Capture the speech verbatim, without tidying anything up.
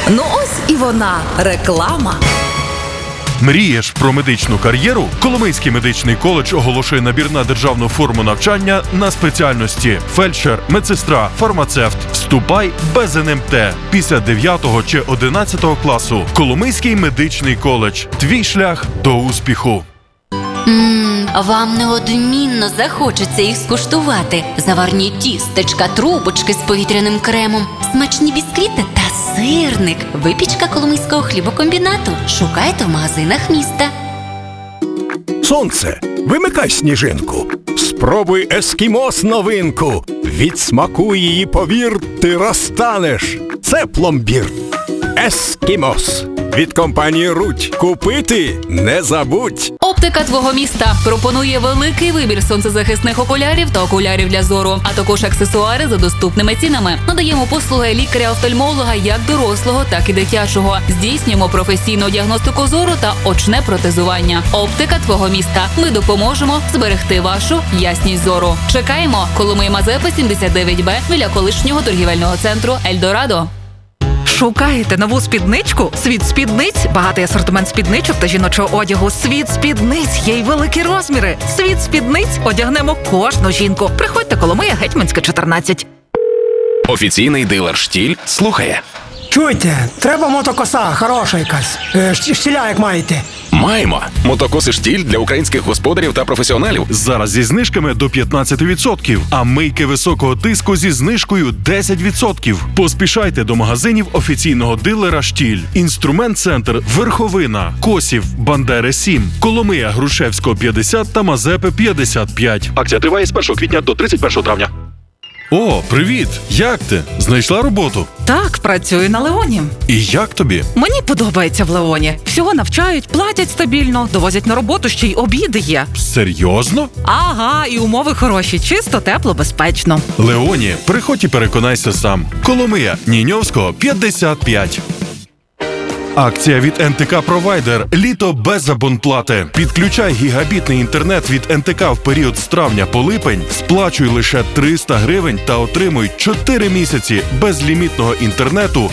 Ну ось і вона, реклама. Мрієш про медичну кар'єру? Коломийський медичний коледж оголошує набір на державну форму навчання на спеціальності фельдшер, медсестра, фармацевт. Вступай без ен ем те після дев'ятого чи одинадцятого класу. Коломийський медичний коледж. Твій шлях до успіху. Ммм, вам неодмінно захочеться їх скуштувати. Заварні тістечка, трубочки з повітряним кремом, смачні бісквіти та сирник. Випічка Коломийського хлібокомбінату. Шукайте в магазинах міста. Сонце, вимикай сніжинку. Спробуй ескімос новинку. Від смаку її, повір, ти розтанеш. Це пломбір. Ескімос. Від компанії Рудь. Купити не забудь. Оптика твого міста пропонує великий вибір сонцезахисних окулярів та окулярів для зору, а також аксесуари за доступними цінами. Надаємо послуги лікаря-офтальмолога як дорослого, так і дитячого. Здійснюємо професійну діагностику зору та очне протезування. Оптика твого міста. Ми допоможемо зберегти вашу ясність зору. Чекаємо. Коломия Мазепи, сімдесят дев'ять бе, біля колишнього торгівельного центру Ельдорадо. Шукаєте нову спідничку? Світ спідниць, багатий асортимент спідничок та жіночого одягу. Світ спідниць, є й великі розміри. Світ спідниць, одягнемо кожну жінку. Приходьте, Коломия, Гетьманська, чотирнадцять. Офіційний дилер «Штіль» слухає. Чуєте, треба мотокоса, хороша якась. Е, штіля як маєте. Маємо. Мотокоси «Штіль» для українських господарів та професіоналів. Зараз зі знижками до п'ятнадцять відсотків, а мийки високого тиску зі знижкою десять відсотків. Поспішайте до магазинів офіційного дилера «Штіль». Інструмент-центр «Верховина», Косів, Бандери сім, Коломия, Грушевського п'ятдесят та Мазепи п'ятдесят п'ять. Акція триває з першого квітня до тридцять першого травня. О, привіт! Як ти? Знайшла роботу? Так, працюю на Леоні. І як тобі? Мені подобається в Леоні. Всього навчають, платять стабільно, довозять на роботу, ще й обіди є. Серйозно? Ага, і умови хороші, чисто, тепло, безпечно. Леоні, приходь і переконайся сам. Коломия, Ніньовського п'ятдесят п'ять. Акція від ен те ка Провайдер. Літо без абонплати. Підключай гігабітний інтернет від ен те ка в період з травня по липень, сплачуй лише триста гривень та отримуй чотири місяці безлімітного інтернету